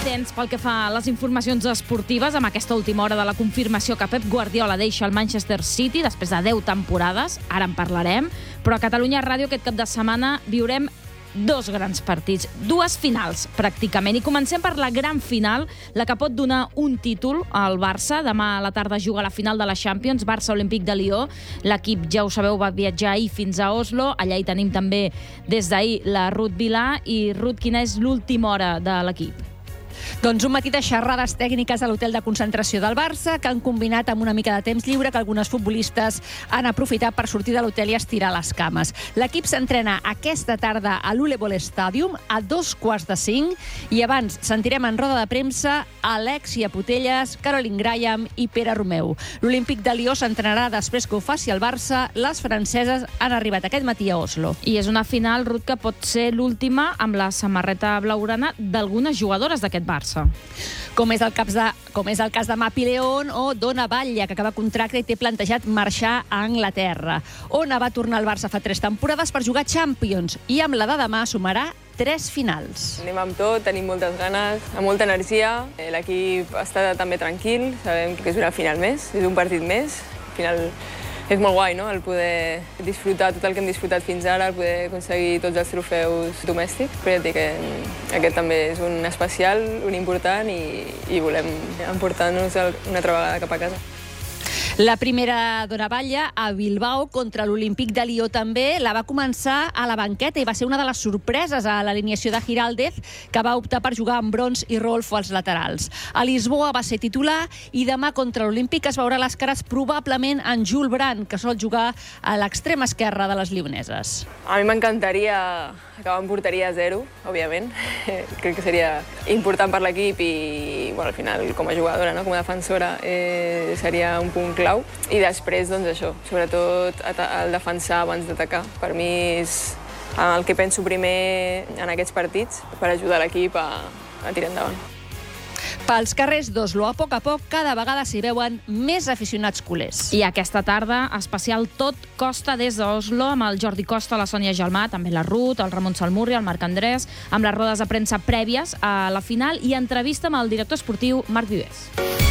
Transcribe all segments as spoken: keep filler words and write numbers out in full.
contents pel que fa a les informacions esportives amb aquesta última hora de la confirmació que Pep Guardiola deixa el Manchester City després de deu temporades, ara en parlarem, però a Catalunya Ràdio aquest cap de setmana viurem dos grans partits, dues finals pràcticament, i comencem per la gran final, la que pot donar un títol al Barça. Demà a la tarda juga la final de la Champions, Barça Olímpic de Lió. L'equip, ja ho sabeu, va viatjar ahir fins a Oslo, allà hi tenim també des d'ahir la Ruth Vilà. I Ruth, quina és l'última hora de l'equip? Doncs un matí de xerrades tècniques a l'hotel de concentració del Barça, que han combinat amb una mica de temps lliure que algunes futbolistes han aprofitat per sortir de l'hotel i estirar les cames. L'equip s'entrena aquesta tarda a l'Ulebol Stadium a dos quarts de cinc i abans sentirem en roda de premsa Alexia Putellas, Caroline Graham i Pere Romeu. L'Olímpic de Lió s'entrenarà després que ho faci el Barça. Les franceses han arribat aquest matí a Oslo. I és una final, Ruth, que pot ser l'última amb la samarreta blaugrana d'algunes jugadores d'aquest Barça. Com és, el cas de, com és el cas de Mapi León o Donna Batlle, que acaba contracte i té plantejat marxar a Anglaterra. Ona va tornar al Barça fa tres temporades per jugar Champions i amb la de demà sumarà tres finals. Anem amb tot, tenim moltes ganes, amb molta energia. L'equip està també tranquil, sabem que és una final més, és un partit més. Al final és molt guai, no?, el poder disfrutar tot el que hem disfrutat fins ara, el poder aconseguir tots els trofeus domèstics. Però ja et dic que aquest també és un especial, un important, i, i volem emportar-nos una altra vegada cap a casa. La primera Donna Batlle a Bilbao contra l'Olímpic de Lió també la va començar a la banqueta i va ser una de les sorpreses a l'alineació de Giraldez, que va optar per jugar amb Brons i Rolfo als laterals. A Lisboa va ser titular i demà contra l'Olímpic es veurà les cares probablement en Jules Brand, que sol jugar a l'extrema esquerra de les lioneses. A mi m'encantaria acabar amb porteria a zero, òbviament. Crec que seria important per l'equip i, bueno, al final, com a jugadora, no?, com a defensora, eh, seria un punt clau. I després, doncs això, sobretot el defensar abans d'atacar. Per mi és el que penso primer en aquests partits per ajudar l'equip a, a tirar endavant. Pels carrers d'Oslo, a poc a poc, cada vegada s'hi veuen més aficionats culers. I aquesta tarda, especial Tot Costa des d'Oslo, amb el Jordi Costa, la Sònia Gelmà, també la Ruth, el Ramon Salmurri, el Marc Andrés, amb les rodes de premsa prèvies a la final i entrevista amb el director esportiu Marc Vives.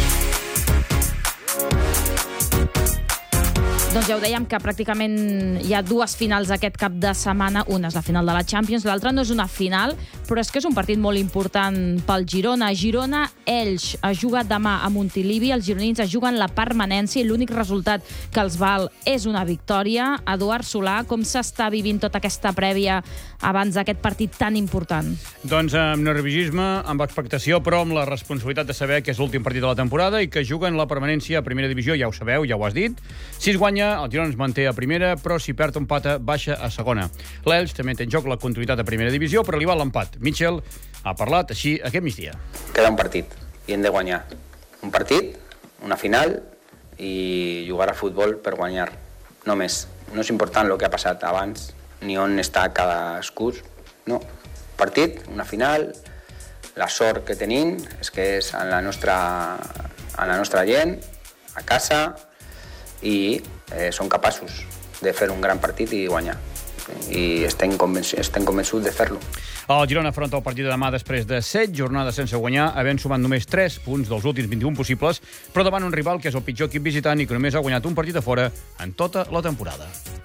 Doncs ja ho dèiem, que pràcticament hi ha dues finals aquest cap de setmana. Una és la final de la Champions, l'altra no és una final, però és que és un partit molt important pel Girona. Girona, Elx es juga demà a Montilivi, els gironins es juguen la permanència i l'únic resultat que els val és una victòria. Eduard Solà, com s'està vivint tota aquesta prèvia abans d'aquest partit tan important? Doncs amb nerviosisme, amb expectació, però amb la responsabilitat de saber que és l'últim partit de la temporada i que juguen la permanència a primera divisió, ja ho sabeu, ja ho has dit. Si es guanya, el Girona es manté a primera, però si perd un pata, baixa a segona. L'Elx també té en joc la continuïtat a primera divisió, però li val l'empat. Mitchell ha parlat així aquest migdia. Queda un partit i hem de guanyar. Un partit, una final i jugar a futbol per guanyar. No més. No és important el que ha passat abans, ni on està cadascú. No. Partit, una final, la sort que tenim és que és en la nostra, en la nostra gent, a casa, i eh, són capaços de fer un gran partit i guanyar. I estem, convenç estem convençuts de fer-lo. El Girona afronta el partit de demà després de set jornades sense guanyar, havent sumat només tres punts dels últims vint-i-un possibles, però davant un rival que és el pitjor equip visitant i que només ha guanyat un partit a fora en tota la temporada.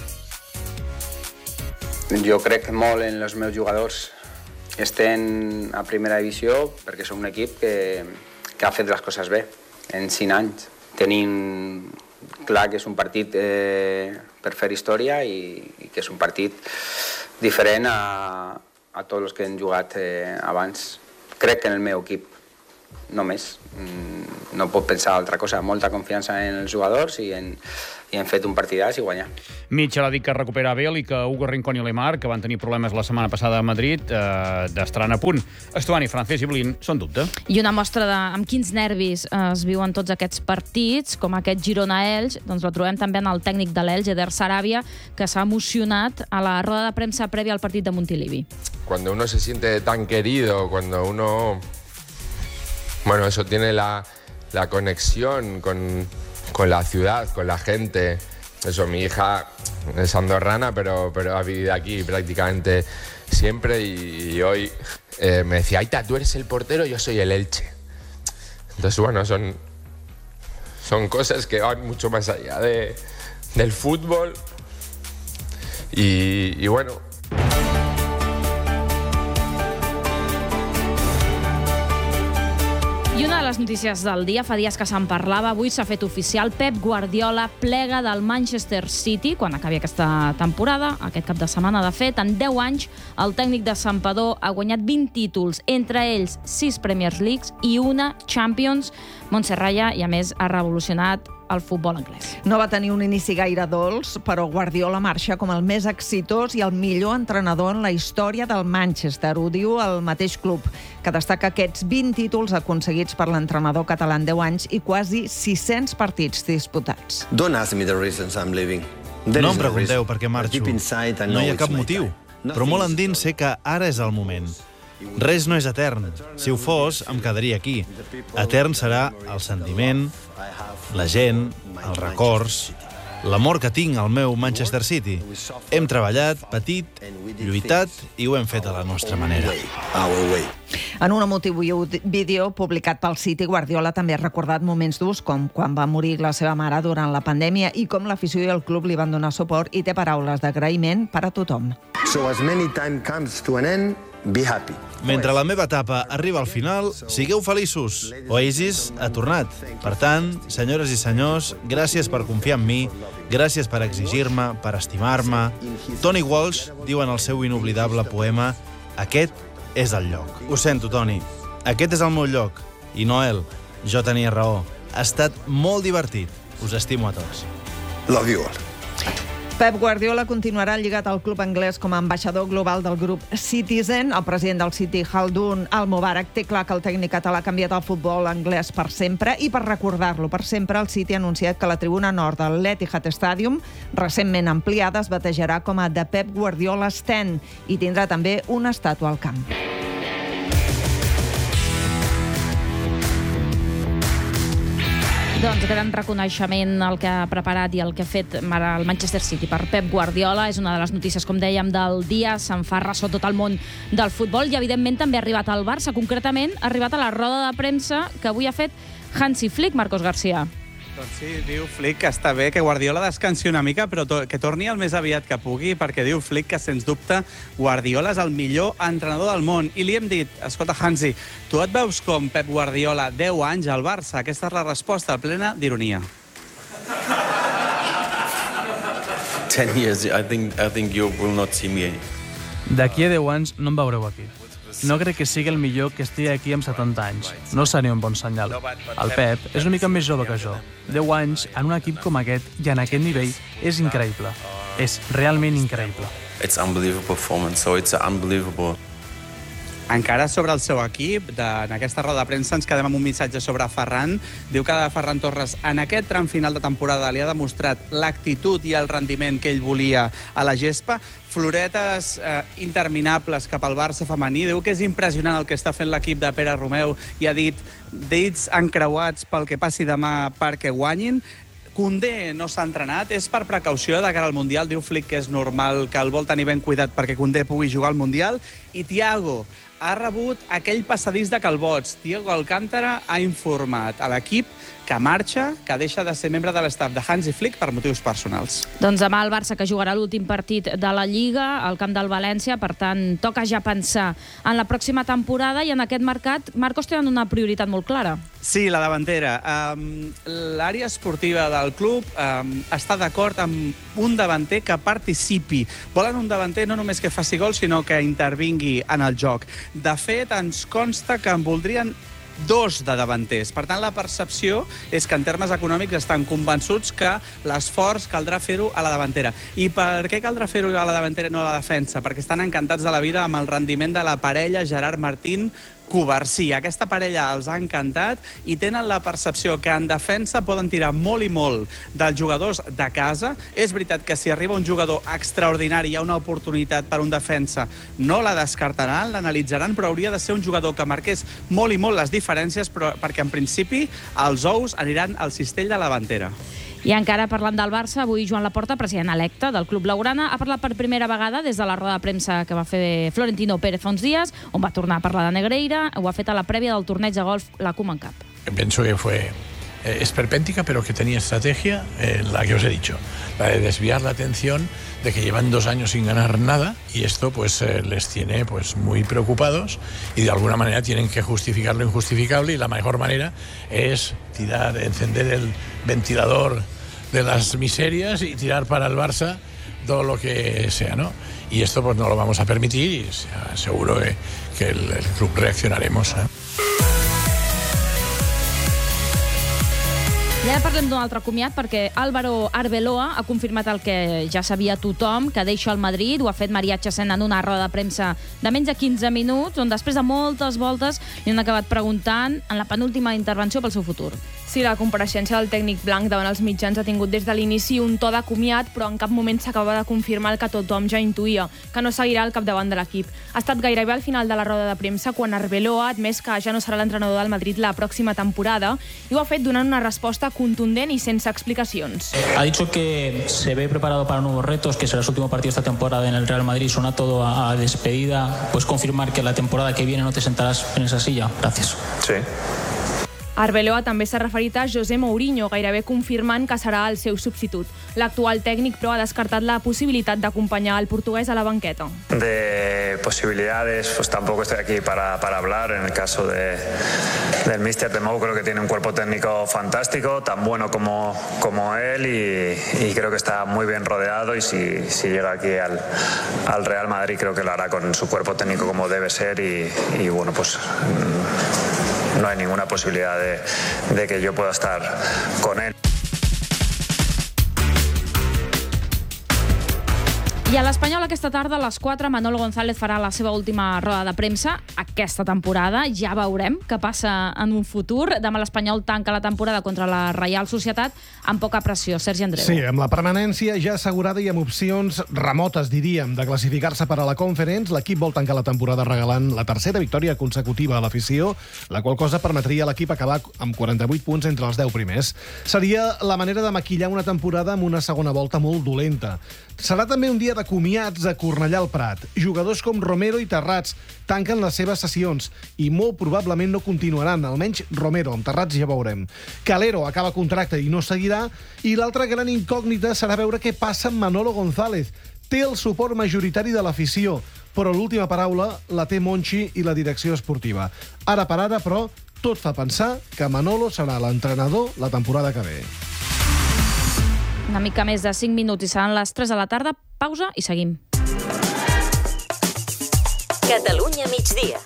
Jo crec molt en els meus jugadors. Estem a primera divisió perquè som un equip que, que ha fet les coses bé en cinc anys. Tenim clar que és un partit eh, per fer història i, i que és un partit diferent a, a tots els que hem jugat eh, abans. Crec que en el meu equip, només. No pot pensar altra cosa. Molta confiança en els jugadors i en, i hem fet un partidàs i guanyar. Mitchell ha dit que recupera Abel i que Hugo Rincón i Lemar, que van tenir problemes la setmana passada a Madrid, eh, estaran a punt. Estuani, Francés i Blin són dubte. I una mostra de amb quins nervis eh, es viuen tots aquests partits, com aquest Girona-Elx, doncs la trobem també en el tècnic de l'Elx, Eder Sarabia, que s'ha emocionat a la roda de premsa prèvia al partit de Montilivi. Cuando uno se siente tan querido, cuando uno... Bueno, eso tiene la, la conexión con, con la ciudad, con la gente. Eso, mi hija es andorrana, pero, pero ha vivido aquí prácticamente siempre y, y hoy eh, me decía, Aita, tú eres el portero, yo soy el Elche. Entonces, bueno, son, son cosas que van mucho más allá de, del fútbol. Y, y bueno... I una de les notícies del dia, fa dies que se'n parlava, avui s'ha fet oficial, Pep Guardiola plega del Manchester City quan acabi aquesta temporada, aquest cap de setmana. De fet, en deu anys, el tècnic de Santpedor ha guanyat vint títols, entre ells sis Premier Leagues i una Champions. Montse Raya, i a més, ha revolucionat el futbol anglès. No va tenir un inici gaire dolç, però Guardiola marxa com el més exitós i el millor entrenador en la història del Manchester. Ho diu el mateix club, que destaca aquests vint títols aconseguits per l'entrenador català en deu anys i quasi sis-cents partits disputats. Don't ask me the reasons I'm leaving. No em pregunteu per què marxo. No hi ha cap motiu, però molt endins sé que ara és el moment. Res no és etern. Si ho fos, em quedaria aquí. Etern serà el sentiment, la gent, els records, l'amor que tinc al meu Manchester City. Hem treballat, patit, lluitat i ho hem fet a la nostra manera. En un emotiu vídeo publicat pel City, Guardiola també ha recordat moments durs com quan va morir la seva mare durant la pandèmia i com l'afició i el club li van donar suport, i té paraules d'agraïment per a tothom. So as many time comes to an end, be happy. Mentre la meva etapa arriba al final, sigueu feliços. Oasis ha tornat. Per tant, senyores i senyors, gràcies per confiar en mi, gràcies per exigir-me, per estimar-me. Tony Walsh diu en el seu inoblidable poema «Aquest és el lloc». Ho sento, Tony. Aquest és el meu lloc. I Noel, jo tenia raó. Ha estat molt divertit. Us estimo a tots. Love you all. Pep Guardiola continuarà lligat al club anglès com a ambaixador global del grup Citizen. El president del City, Khaldoon Al-Mubarak, té clar que el tècnic català ha canviat el futbol anglès per sempre, i per recordar-lo per sempre, el City ha anunciat que la tribuna nord del l'Etihad Stadium, recentment ampliada, es batejarà com a The Pep Guardiola Stand i tindrà també una estàtua al camp. Doncs gran reconeixement el que ha preparat i el que ha fet el Manchester City per Pep Guardiola. És una de les notícies, com dèiem, del dia. Se'n fa ressò tot el món del futbol i, evidentment, també ha arribat al Barça. Concretament, ha arribat a la roda de premsa que avui ha fet Hansi Flick, Marcos García. Doncs sí, diu Flick que està bé que Guardiola descansi una mica, però to que torni el més aviat que pugui, perquè diu Flick que, sens dubte, Guardiola és el millor entrenador del món. I li hem dit, escolta, Hansi, tu et veus com Pep Guardiola deu anys al Barça? Aquesta és la resposta, plena d'ironia. ten years, I think, I think you will not see me. D'aquí a deu anys no em veureu aquí. No crec que sigui el millor que estigui aquí amb setanta anys. No seria un bon senyal. El Pep és una mica més jove que jo. deu anys en un equip com aquest i en aquest nivell és increïble. És realment increïble. It's unbelievable performance, so it's unbelievable. Encara sobre el seu equip, de, en aquesta roda de premsa ens quedem amb un missatge sobre Ferran. Diu que Ferran Torres en aquest tram final de temporada li ha demostrat l'actitud i el rendiment que ell volia a la gespa. Floretes eh, interminables cap al Barça femení. Diu que és impressionant el que està fent l'equip de Pere Romeu i ha dit dits encreuats pel que passi demà perquè guanyin. Koundé no s'ha entrenat, és per precaució de cara al Mundial. Diu Flick que és normal, que el vol tenir ben cuidat perquè Koundé pugui jugar al Mundial. I Thiago ha rebut aquell passadís de calbots. Thiago Alcántara ha informat a l'equip que marxa, que deixa de ser membre de l'estaf de Hansi Flick per motius personals. Doncs demà el Barça, que jugarà l'últim partit de la Lliga al camp del València, per tant, toca ja pensar en la pròxima temporada i en aquest mercat. Marcos, tenen una prioritat molt clara. Sí, la davantera. Um, L'àrea esportiva del club um, està d'acord amb un davanter que participi. Volen un davanter no només que faci gol, sinó que intervingui en el joc. De fet, ens consta que en voldrien dos de davanters. Per tant, la percepció és que en termes econòmics estan convençuts que l'esforç caldrà fer-ho a la davantera. I per què caldrà fer-ho a la davantera i no a la defensa? Perquè estan encantats de la vida amb el rendiment de la parella Gerard Martín Covarsí. Aquesta parella els ha encantat i tenen la percepció que en defensa poden tirar molt i molt dels jugadors de casa. És veritat que si arriba un jugador extraordinari, hi ha una oportunitat per un defensa, no la descartaran, l'analitzaran, però hauria de ser un jugador que marqués molt i molt les diferències, però perquè en principi els ous aniran al cistell de la davantera. I encara parlant del Barça, avui Joan Laporta, president electe del Club Blaugrana, ha parlat per primera vegada des de la roda de premsa que va fer Florentino Pérez fa uns dies, on va tornar a parlar de Negreira. Ho ha fet a la prèvia del torneig de golf la Koeman Cup. Penso que fue eh, esperpéntica, pero que tenía estrategia, eh, la que os he dicho, la de desviar la atención de que llevan dos años sin ganar nada y esto pues eh, les tiene pues muy preocupados y de alguna manera tienen que justificar lo injustificable y la mejor manera es tirar, encender el ventilador de las miserias y tirar para el Barça todo lo que sea, ¿no? Y esto pues no lo vamos a permitir y seguro que, que el, el club reaccionaremos, ¿eh? I ara parlem d'un altre comiat, perquè Álvaro Arbeloa ha confirmat el que ja sabia tothom, que deixa el Madrid. Ho ha fet Maria Chesén en una roda de premsa de menys de quinze minuts, on després de moltes voltes li han acabat preguntant en la penúltima intervenció pel seu futur. Sí, la compareixença del tècnic blanc davant els mitjans ha tingut des de l'inici un to de comiat, però en cap moment s'acaba de confirmar el que tothom ja intuïa, que no seguirà al capdavant de l'equip. Ha estat gairebé al final de la roda de premsa quan Arbeloa ha admès que ja no serà l'entrenador del Madrid la pròxima temporada i ho ha fet donant una resposta contundent y sin explicaciones. Ha dicho que se ve preparado para nuevos retos, que será su último partido esta temporada en el Real Madrid. Suena todo a, a despedida. ¿Puedes confirmar que la temporada que viene no te sentarás en esa silla? Gracias. Sí. Arbeloa també s'ha referit a José Mourinho, gairebé confirmant que serà el seu substitut. L'actual tècnic, però, ha descartat la possibilitat d'acompanyar el portuguès a la banqueta. De posibilidades, pues tampoco estoy aquí para, para hablar. En el caso de, del míster de Mou, creo que tiene un cuerpo técnico fantástico, tan bueno como, como él, y, y creo que está muy bien rodeado, y si, si llega aquí al, al Real Madrid creo que lo hará con su cuerpo técnico como debe ser, y, y bueno, pues no hay ninguna posibilidad de, de que yo pueda estar con él. I a l'Espanyol aquesta tarda a les quatre Manolo González farà la seva última roda de premsa aquesta temporada. Ja veurem què passa en un futur. Demà l'Espanyol tanca la temporada contra la Reial Societat amb poca pressió. Sergi Andreu. Sí, amb la permanència ja assegurada i amb opcions remotes, diríem, de classificar-se per a la Conference, l'equip vol tancar la temporada regalant la tercera victòria consecutiva a l'afició, la qual cosa permetria a l'equip acabar amb quaranta-vuit punts entre els deu primers. Seria la manera de maquillar una temporada amb una segona volta molt dolenta. Serà també un dia de comiats a Cornellà al Prat. Jugadors com Romero i Terrats tanquen les seves sessions i molt probablement no continuaran, almenys Romero. Amb Terrats ja veurem. Calero acaba contracte i no seguirà, i l'altra gran incògnita serà veure què passa amb Manolo González. Té el suport majoritari de l'afició, però l'última paraula la té Monchi i la direcció esportiva. Ara per ara, però, tot fa pensar que Manolo serà l'entrenador la temporada que ve. Una mica més de cinc minuts i seran les tres de la tarda. Pausa i seguim. Catalunya migdia.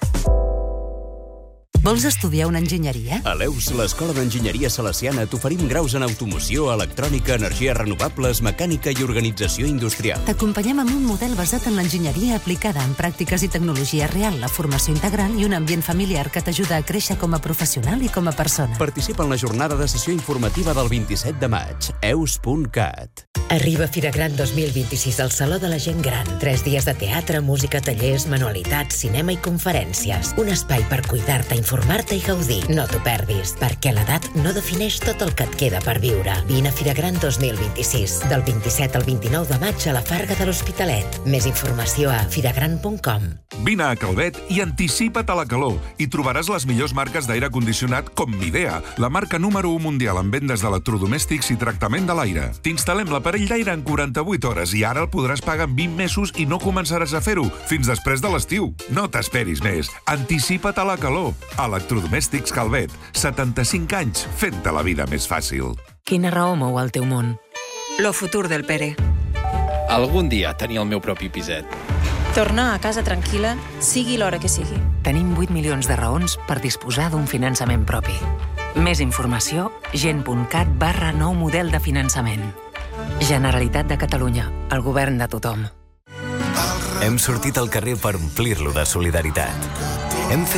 Vols estudiar una enginyeria? A l'E U S, l'Escola d'Enginyeria Salesiana, t'oferim graus en automoció, electrònica, energies renovables, mecànica i organització industrial. T'acompanyem amb un model basat en l'enginyeria aplicada en pràctiques i tecnologia real, la formació integral i un ambient familiar que t'ajuda a créixer com a professional i com a persona. Participa en la jornada de sessió informativa del vint-i-set de maig. e u s punt cat. Arriba Fira Gran dos mil vint-i-sis al Saló de la Gent Gran. Tres dies de teatre, música, tallers, manualitats, cinema i conferències. Un espai per cuidar-te, informar-te i gaudir. No t'ho perdis, perquè l'edat no defineix tot el que et queda per viure. Vine a Fira Gran dos mil vint-i-sis, del vint-i-set al vint-i-nou de maig a la Farga de l'Hospitalet. Més informació a firagran punt com. Vine a Calvet i anticipa't a la calor. Hi trobaràs les millors marques d'aire condicionat com Midea, la marca número u mundial en vendes d'electrodomèstics i tractament de l'aire. T'instal·lem l'aparell d'aire en quaranta-vuit hores i ara el podràs pagar en vint mesos i no començaràs a fer-ho fins després de l'estiu. No t'esperis més. Anticipa't a la calor. Electrodomèstics Calvet. setanta-cinc anys fent-te la vida més fàcil. Quina raó mou el teu món? Lo futur del Pere. Algun dia tenir el meu propi piset. Tornar a casa tranquil·la, sigui l'hora que sigui. Tenim vuit milions de raons per disposar d'un finançament propi. Més informació, gent.cat barra nou model de finançament. Generalitat de Catalunya, el govern de tothom. Hem sortit al carrer per omplir-lo de solidaritat. Hem fet